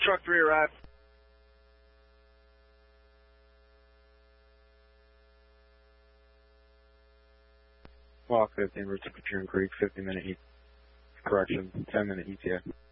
truck 3 arrived. Walk 50 en route to Patroon Creek, 50-minute correction, 10-minute ETA.